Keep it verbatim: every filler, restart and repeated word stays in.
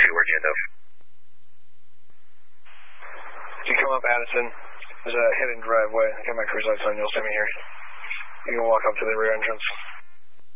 two, where'd you end up? You come up Addison, there's a hidden driveway. I got my cruise lights on, you'll see me here. You can walk up to the rear entrance.